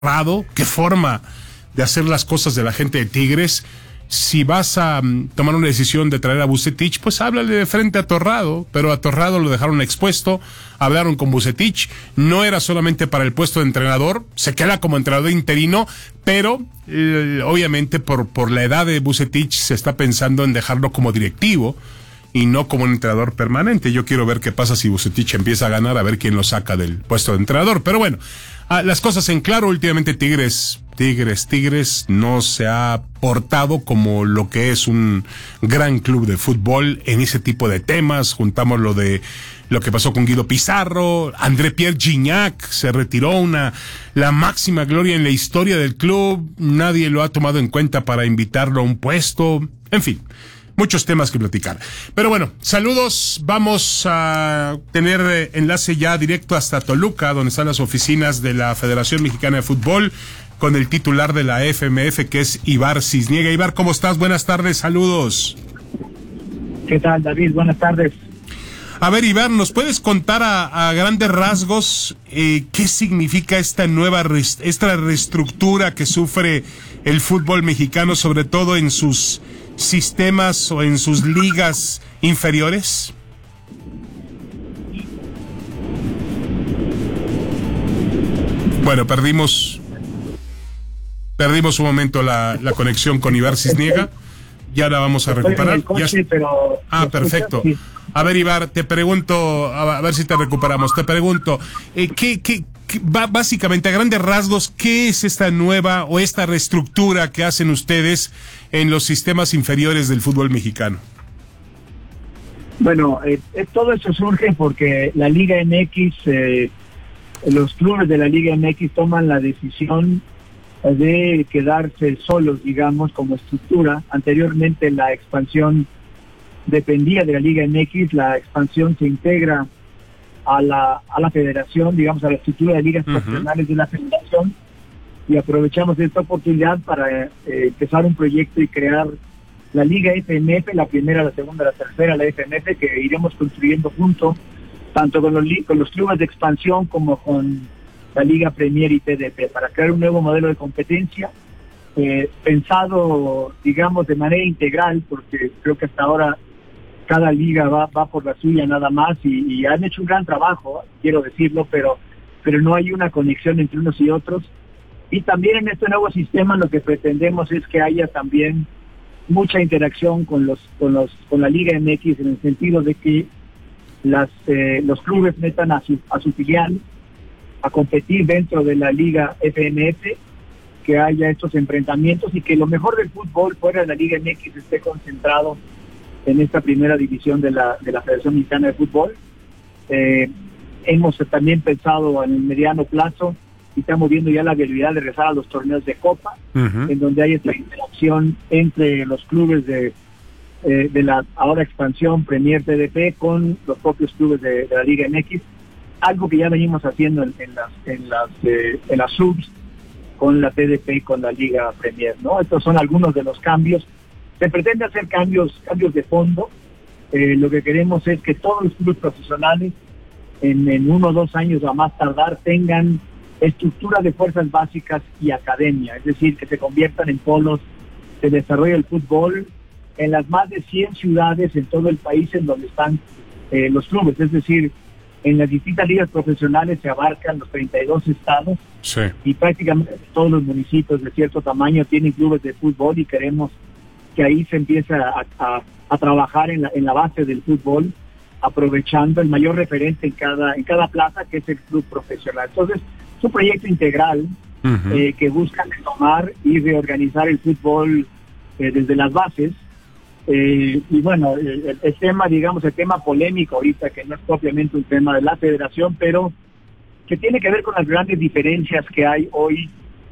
aterrado, qué forma de hacer las cosas de la gente de Tigres. Si vas a tomar una decisión de traer a Vucetich, pues háblale de frente a Torrado, pero a Torrado lo dejaron expuesto, hablaron con Vucetich, no era solamente para el puesto de entrenador, se queda como entrenador interino, pero obviamente por la edad de Vucetich se está pensando en dejarlo como directivo y no como un entrenador permanente. Yo quiero ver qué pasa si Vucetich empieza a ganar, a ver quién lo saca del puesto de entrenador, pero bueno, las cosas en claro. Últimamente Tigres no se ha portado como lo que es un gran club de fútbol en ese tipo de temas. Juntamos lo que pasó con Guido Pizarro, André Pierre Gignac se retiró, la máxima gloria en la historia del club, nadie lo ha tomado en cuenta para invitarlo a un puesto, en fin. Muchos temas que platicar. Pero bueno, saludos. Vamos a tener enlace ya directo hasta Toluca, donde están las oficinas de la Federación Mexicana de Fútbol, con el titular de la FMF, que es Ibar Cisniega. Ibar, ¿cómo estás? Buenas tardes, saludos. ¿Qué tal, David? Buenas tardes. A ver, Ibar, ¿nos puedes contar a grandes rasgos qué significa esta reestructura que sufre el fútbol mexicano, sobre todo en sus sistemas o en sus ligas inferiores? Bueno, perdimos un momento la conexión con Ibar Cisniega. Ya la vamos a recuperar. Perfecto. A ver, Ibar, te pregunto, a ver si te recuperamos. Te pregunto, básicamente, a grandes rasgos, ¿qué es esta nueva o esta reestructura que hacen ustedes en los sistemas inferiores del fútbol mexicano? Bueno, todo eso surge porque la Liga MX, los clubes de la Liga MX toman la decisión de quedarse solos, digamos, como estructura. Anteriormente la expansión dependía de la Liga MX, la expansión se integra a la federación, digamos, a la estructura de ligas profesionales de la federación, y aprovechamos esta oportunidad para empezar un proyecto y crear la Liga FMF, la primera, la segunda, la tercera, la FMF, que iremos construyendo junto, tanto con los clubes de expansión como con la Liga Premier y TDP, para crear un nuevo modelo de competencia, pensado, digamos, de manera integral, porque creo que hasta ahora cada liga va por la suya nada más, y han hecho un gran trabajo, quiero decirlo, pero no hay una conexión entre unos y otros. Y también en este nuevo sistema lo que pretendemos es que haya también mucha interacción con la Liga MX, en el sentido de que los clubes metan a su filial a competir dentro de la Liga FMF, que haya estos enfrentamientos y que lo mejor del fútbol fuera de la Liga MX esté concentrado en esta primera división de la Federación Mexicana de Fútbol. Hemos también pensado en el mediano plazo y estamos viendo ya la viabilidad de regresar a los torneos de Copa, en donde hay esta interacción entre los clubes de la ahora expansión Premier TDP con los propios clubes de la Liga MX, algo que ya venimos haciendo en las subs con la TDP y con la Liga Premier, ¿no? Estos son algunos de los cambios. Se pretende hacer cambios de fondo. Lo que queremos es que todos los clubes profesionales en 1 o 2 años a más tardar tengan estructura de fuerzas básicas y academia, es decir, que se conviertan en polos de desarrollo del fútbol en las más de 100 ciudades en todo el país en donde están los clubes, es decir, en las distintas ligas profesionales se abarcan los 32 estados, sí, y prácticamente todos los municipios de cierto tamaño tienen clubes de fútbol, y queremos que ahí se empiece a trabajar en la base del fútbol, aprovechando el mayor referente en cada plaza, que es el club profesional. Entonces, es un proyecto integral que busca retomar y reorganizar el fútbol desde las bases. Y bueno, el tema, digamos, el tema polémico ahorita, que no es propiamente un tema de la federación, pero que tiene que ver con las grandes diferencias que hay hoy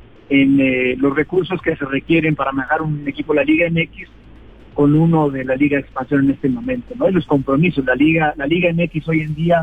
en los recursos que se requieren para manejar un equipo de la Liga MX con uno de la Liga de Expansión en este momento, ¿no? Y los compromisos. La Liga MX hoy en día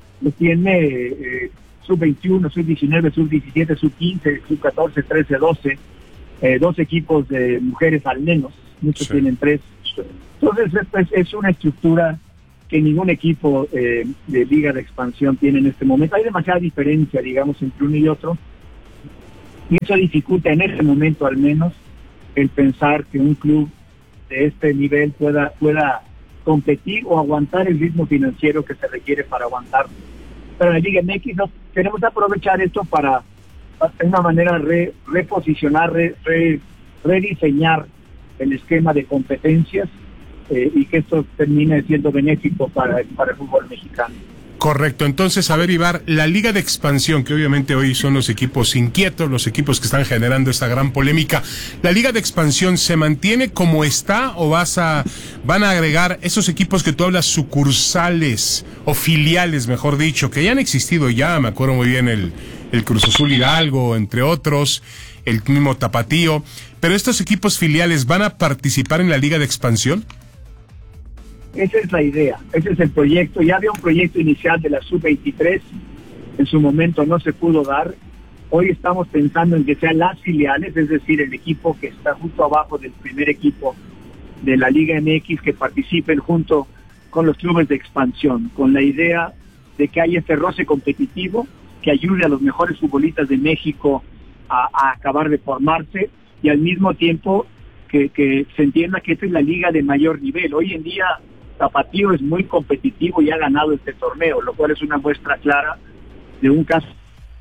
tiene sub-21, sub-19, sub-17, sub-15, sub-14, 13, 12, 2 equipos de mujeres al menos, muchos sí tienen 3. Entonces es una estructura que ningún equipo de liga de expansión tiene en este momento. Hay demasiada diferencia, digamos, entre uno y otro, Y eso dificulta en este momento al menos el pensar que un club de este nivel pueda competir o aguantar el ritmo financiero que se requiere para aguantar. Pero en la Liga MX queremos aprovechar esto para de una manera reposicionar, rediseñar el esquema de competencias y que esto termine siendo benéfico para el fútbol mexicano. Correcto. Entonces, a ver, Ibar, la Liga de Expansión, que obviamente hoy son los equipos inquietos, los equipos que están generando esta gran polémica, ¿la Liga de Expansión se mantiene como está o van a agregar esos equipos que tú hablas, sucursales o filiales, mejor dicho, que ya han existido ya? Me acuerdo muy bien el Cruz Azul Hidalgo, entre otros, el mismo Tapatío, pero estos equipos filiales ¿van a participar en la Liga de Expansión? Esa es la idea, ese es el proyecto. Ya había un proyecto inicial de la Sub-23, en su momento no se pudo dar. Hoy estamos pensando en que sean las filiales, es decir, el equipo que está justo abajo del primer equipo de la Liga MX, que participen junto con los clubes de expansión, con la idea de que haya este roce competitivo que ayude a los mejores futbolistas de México a acabar de formarse y al mismo tiempo que se entienda que esta es la liga de mayor nivel. Hoy en día Tapatío es muy competitivo y ha ganado este torneo, lo cual es una muestra clara de un caso.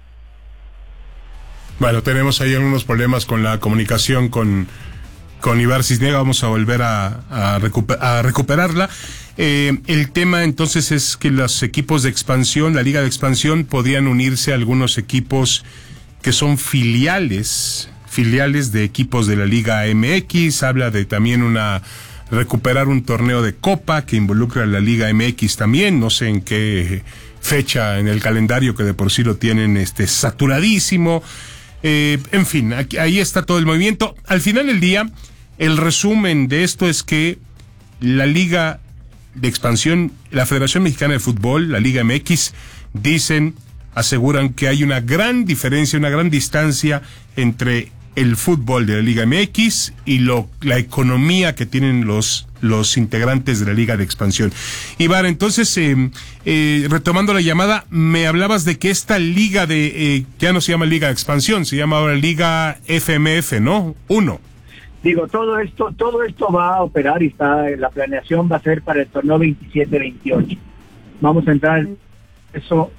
Bueno, tenemos ahí algunos problemas con la comunicación con Ibar Cisniega, vamos a volver a recuperarla. El tema entonces es que los equipos de expansión, la Liga de Expansión, podrían unirse a algunos equipos que son filiales de equipos de la Liga MX. Habla de también recuperar un torneo de Copa que involucra a la Liga MX también, no sé en qué fecha en el calendario, que de por sí lo tienen saturadísimo. En fin, ahí está todo el movimiento. Al final del día, el resumen de esto es que la Liga de Expansión, la Federación Mexicana de Fútbol, la Liga MX, aseguran que hay una gran diferencia, una gran distancia entre el fútbol de la Liga MX y la economía que tienen los integrantes de la Liga de Expansión. Ibar, entonces, retomando la llamada, me hablabas de que esta liga ya no se llama Liga de Expansión, se llama ahora Liga FMF, ¿no? Digo, todo esto va a operar y la planeación va a ser para el torneo 27-28. Vamos a entrar en eso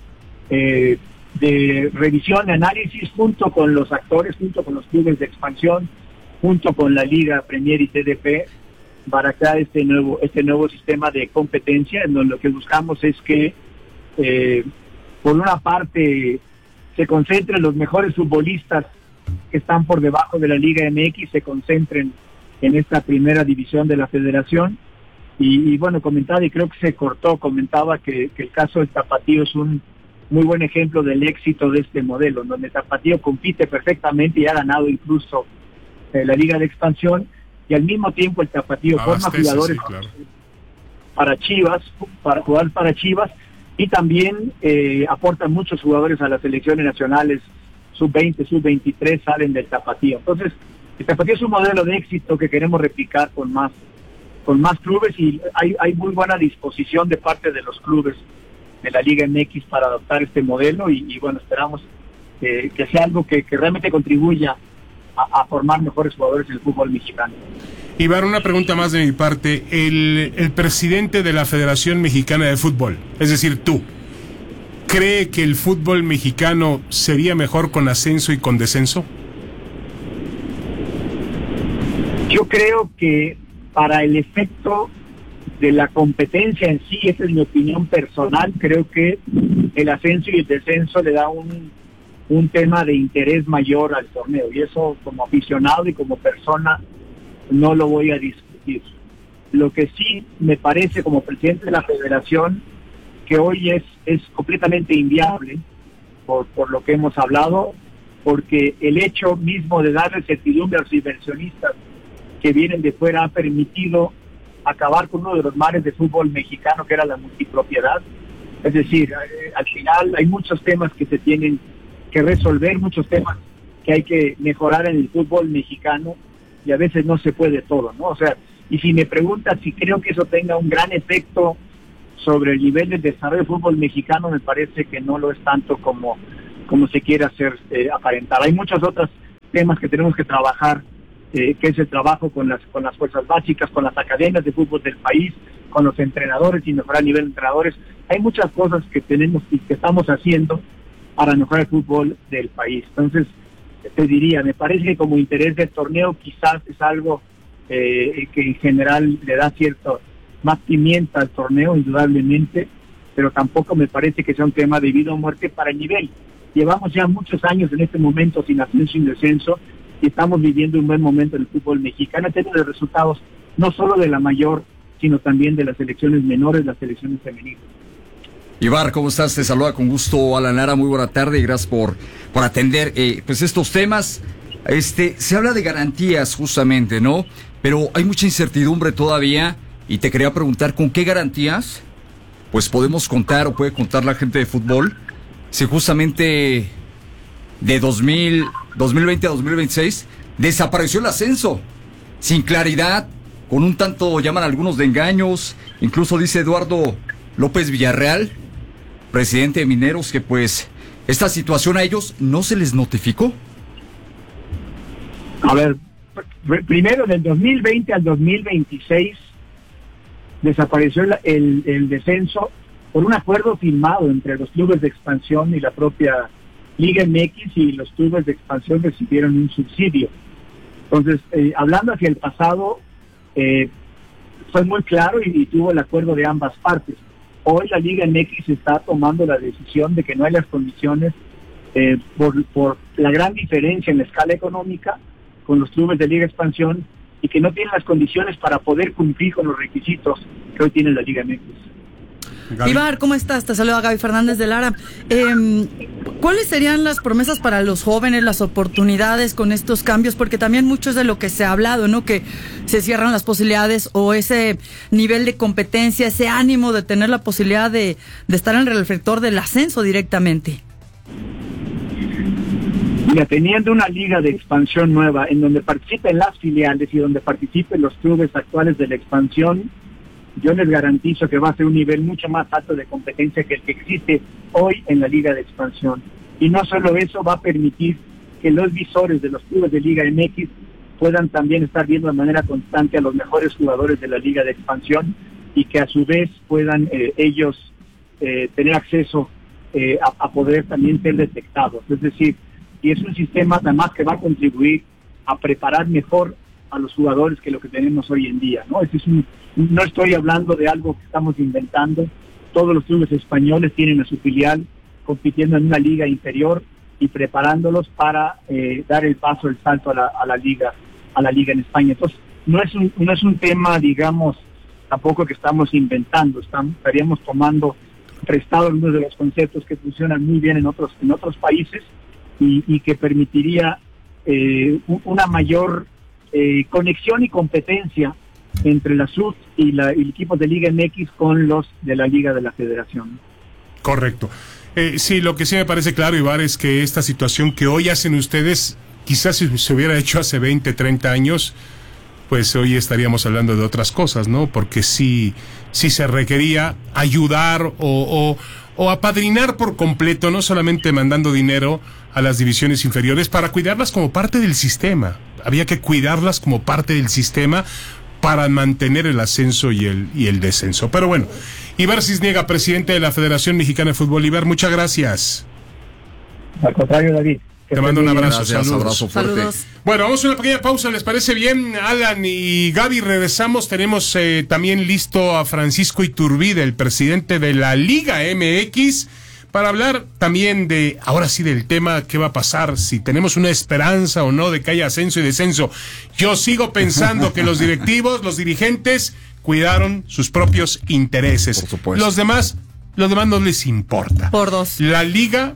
de revisión, análisis, junto con los actores, junto con los clubes de expansión, junto con la Liga Premier y TDP, para crear este nuevo sistema de competencia, en donde lo que buscamos es que, por una parte, se concentren los mejores futbolistas que están por debajo de la Liga MX, se concentren en esta primera división de la federación. Y bueno, comentaba, y creo que se cortó, comentaba que el caso del Tapatío es un muy buen ejemplo del éxito de este modelo, donde Tapatío compite perfectamente y ha ganado incluso la Liga de Expansión, y al mismo tiempo el Tapatío forma jugadores, sí, claro, para jugar para Chivas, y también aporta muchos jugadores a las selecciones nacionales sub-20, sub-23, salen del Tapatío. Entonces, el Tapatío es un modelo de éxito que queremos replicar con más clubes, y hay muy buena disposición de parte de los clubes de la Liga MX para adoptar este modelo, y bueno, esperamos que sea algo que realmente contribuya a formar mejores jugadores en el fútbol mexicano. Ibar, una pregunta más de mi parte. El presidente de la Federación Mexicana de Fútbol, es decir, tú, ¿cree que el fútbol mexicano sería mejor con ascenso y con descenso? Yo creo que para el efecto de la competencia en sí, esa es mi opinión personal, creo que el ascenso y el descenso le da un tema de interés mayor al torneo, y eso como aficionado y como persona no lo voy a discutir. Lo que sí me parece como presidente de la federación, que hoy es completamente inviable por lo que hemos hablado, porque el hecho mismo de darle certidumbre a los inversionistas que vienen de fuera ha permitido acabar con uno de los males de fútbol mexicano, que era la multipropiedad. Es decir, al final hay muchos temas que se tienen que resolver, muchos temas que hay que mejorar en el fútbol mexicano, y a veces no se puede todo, ¿no? O sea, y si me preguntas si creo que eso tenga un gran efecto sobre el nivel de desarrollo del fútbol mexicano, me parece que no lo es tanto como como se quiere hacer aparentar. Hay muchos otros temas que tenemos que trabajar, que es el trabajo con las fuerzas básicas, con las academias de fútbol del país, con los entrenadores y mejorar el nivel de entrenadores. Hay muchas cosas que tenemos y que estamos haciendo para mejorar el fútbol del país. Entonces, te diría, me parece que como interés del torneo quizás es algo que en general le da cierto más pimienta al torneo, indudablemente, pero tampoco me parece que sea un tema de vida o muerte para el nivel. Llevamos ya muchos años en este momento sin ascenso y descenso, y estamos viviendo un buen momento en el fútbol mexicano en términos de resultados, no solo de la mayor, sino también de las selecciones menores, las selecciones femeninas. Ibar, ¿cómo estás? Te saluda con gusto Alan Lara, muy buena tarde y gracias por atender pues estos temas. Se habla de garantías justamente, ¿no? Pero hay mucha incertidumbre todavía y te quería preguntar, ¿con qué garantías pues podemos contar o puede contar la gente de fútbol si justamente de 2020 a 2026 desapareció el ascenso? Sin claridad, con un tanto, llaman algunos de engaños, incluso dice Eduardo López Villarreal, presidente de Mineros, que pues esta situación a ellos no se les notificó. A ver, primero del 2020 al 2026 desapareció el descenso por un acuerdo firmado entre los clubes de expansión y la propia Liga MX, y los clubes de expansión recibieron un subsidio. Entonces, hablando hacia el pasado, fue muy claro y tuvo el acuerdo de ambas partes. Hoy la Liga MX está tomando la decisión de que no hay las condiciones por la gran diferencia en la escala económica con los clubes de Liga Expansión, y que no tienen las condiciones para poder cumplir con los requisitos que hoy tiene la Liga MX. Gaby. Ibar, ¿cómo estás? Te saluda Gaby Fernández de Lara. ¿Cuáles serían las promesas para los jóvenes, las oportunidades con estos cambios? Porque también mucho es de lo que se ha hablado, ¿no? Que se cierran las posibilidades o ese nivel de competencia, ese ánimo de tener la posibilidad de estar en el reflector del ascenso directamente. Mira, teniendo una liga de expansión nueva en donde participen las filiales y donde participen los clubes actuales de la expansión, yo les garantizo que va a ser un nivel mucho más alto de competencia que el que existe hoy en la Liga de Expansión. Y no solo eso, va a permitir que los visores de los clubes de Liga MX puedan también estar viendo de manera constante a los mejores jugadores de la Liga de Expansión, y que a su vez puedan ellos tener acceso a poder también ser detectados. Es decir, y es un sistema además que va a contribuir a preparar mejor a los jugadores que lo que tenemos hoy en día, ¿no? No estoy hablando de algo que estamos inventando. Todos los clubes españoles tienen a su filial compitiendo en una liga inferior y preparándolos para dar el paso, el salto a la liga en España. Entonces, no es un tema, digamos, tampoco que estamos inventando. Estaríamos tomando prestado algunos de los conceptos que funcionan muy bien en otros países, y que permitiría una mayor conexión y competencia entre la SUD y el equipo de Liga MX con los de la Liga de la Federación. Correcto. Sí, lo que sí me parece claro, Ibar, es que esta situación que hoy hacen ustedes, quizás si se hubiera hecho hace 20, 30 años, pues hoy estaríamos hablando de otras cosas, ¿no? Porque sí se requería ayudar o apadrinar por completo, no solamente mandando dinero a las divisiones inferiores, para cuidarlas como parte del sistema. Había que cuidarlas como parte del sistema para mantener el ascenso y el descenso. Pero bueno, Ibar Cisniega, presidente de la Federación Mexicana de Fútbol. Ibar, muchas gracias. Al contrario, David. Te mando un abrazo. Gracias, saludos. abrazo fuerte. Saludos. Bueno, vamos a una pequeña pausa, ¿les parece bien? Alan y Gaby, regresamos. Tenemos también listo a Francisco Iturbide, el presidente de la Liga MX, para hablar también ahora sí, del tema qué va a pasar, si tenemos una esperanza o no de que haya ascenso y descenso. Yo sigo pensando que los directivos, los dirigentes, cuidaron sus propios intereses. Por supuesto. Los demás no les importa. Por dos. Las ligas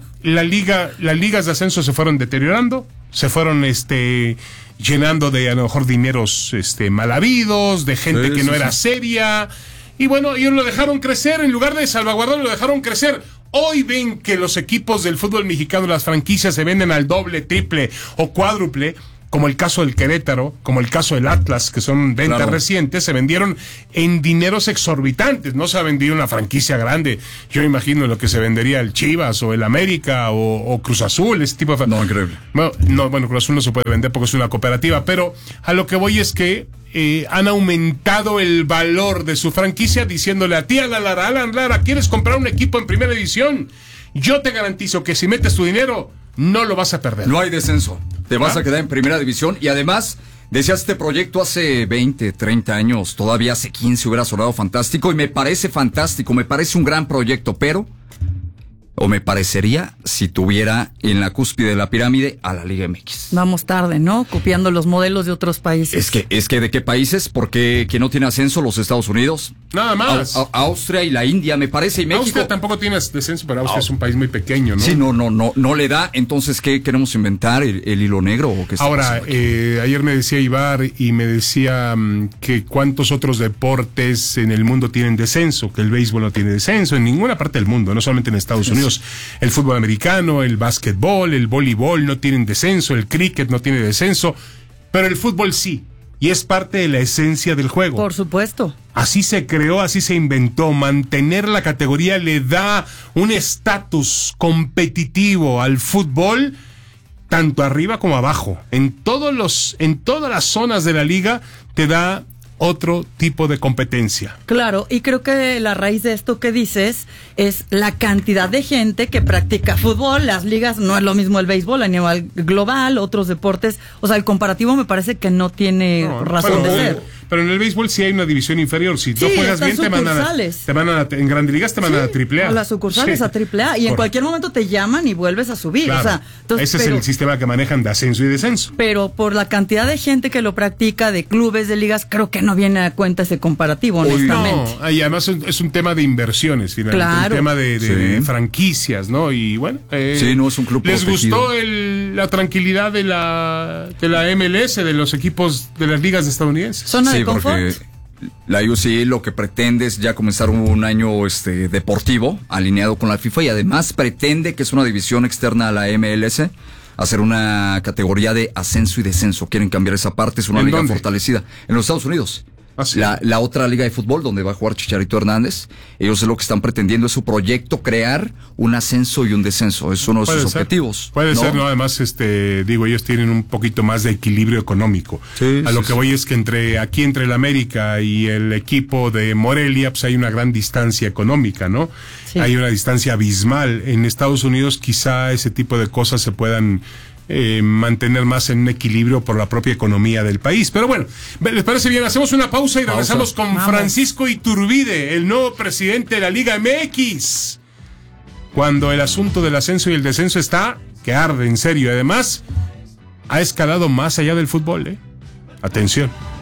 de ascenso se fueron deteriorando, se fueron llenando de a lo mejor dineros mal habidos, de gente que no era seria, y bueno, ellos lo dejaron crecer, en lugar de salvaguardarlo, lo dejaron crecer. Hoy ven que los equipos del fútbol mexicano, las franquicias, se venden al doble, triple o cuádruple, como el caso del Querétaro, como el caso del Atlas, que son ventas recientes, se vendieron en dineros exorbitantes. No se ha vendido una franquicia grande. Yo me imagino lo que se vendería el Chivas o el América o Cruz Azul, ese tipo de... No, increíble. Bueno, Cruz Azul no se puede vender porque es una cooperativa, pero a lo que voy es que han aumentado el valor de su franquicia diciéndole a ti, Alan Lara, ¿quieres comprar un equipo en primera división? Yo te garantizo que si metes tu dinero, no lo vas a perder. No hay descenso. Te vas a quedar en primera división y además, decías este proyecto hace 20, 30 años, todavía hace 15 hubiera sonado fantástico y me parece fantástico, me parece un gran proyecto, pero... o me parecería si tuviera en la cúspide de la pirámide a la Liga MX. Vamos tarde, ¿no? Copiando los modelos de otros países. Es que ¿de qué países? Porque que no tiene ascenso los Estados Unidos. Nada más. Austria y la India, me parece, y México. Austria tampoco tiene descenso, pero Austria es un país muy pequeño, ¿no? Sí, no le da. Entonces, ¿qué queremos inventar? ¿El hilo negro? ¿O qué ahora, ayer me decía Ibar y me decía que cuántos otros deportes en el mundo tienen descenso, que el béisbol no tiene descenso en ninguna parte del mundo, no solamente en Estados Unidos. El fútbol americano, el básquetbol, el voleibol no tienen descenso, el cricket no tiene descenso, pero el fútbol sí, y es parte de la esencia del juego. Por supuesto. Así se creó, así se inventó. Mantener la categoría le da un estatus competitivo al fútbol, tanto arriba como abajo. En todas las zonas de la liga te da otro tipo de competencia. Claro, y creo que la raíz de esto que dices es la cantidad de gente que practica fútbol. Las ligas no es lo mismo el béisbol a nivel global, otros deportes. O sea, el comparativo me parece que no tiene razón de ser. Pero en el béisbol sí hay una división inferior. Si no juegas bien, te mandan en Grandes Ligas te mandan a AAA. A las sucursales a AAA. Y en cualquier momento te llaman y vuelves a subir. Claro. O sea, entonces, ese es el sistema que manejan de ascenso y descenso. Pero por la cantidad de gente que lo practica, de clubes, de ligas, creo que no viene a cuenta ese comparativo, honestamente. No, y además es un tema de inversiones, finalmente. Claro. Un tema de franquicias, ¿no? Y bueno, no es un club les protegido. gustó la tranquilidad de la MLS, de los equipos de las ligas estadounidenses. Zona de confort. La UCL lo que pretende es ya comenzar un año deportivo alineado con la FIFA y además pretende, que es una división externa a la MLS, hacer una categoría de ascenso y descenso. Quieren cambiar esa parte, es una liga fortalecida. En los Estados Unidos. ¿Ah, sí? La otra liga de fútbol donde va a jugar Chicharito Hernández, ellos lo que están pretendiendo es su proyecto, crear un ascenso y un descenso. Es uno de sus objetivos. Puede ser, ¿no? Además, ellos tienen un poquito más de equilibrio económico. Lo que voy es que entre el América y el equipo de Morelia, pues hay una gran distancia económica, ¿no? Sí. Hay una distancia abismal. En Estados Unidos quizá ese tipo de cosas se puedan mantener más en un equilibrio por la propia economía del país. Pero bueno, ¿les parece bien? Hacemos una pausa y regresamos con Francisco Iturbide, el nuevo presidente de la Liga MX. Cuando el asunto del ascenso y el descenso está que arde, en serio. Además, ha escalado más allá del fútbol, Atención.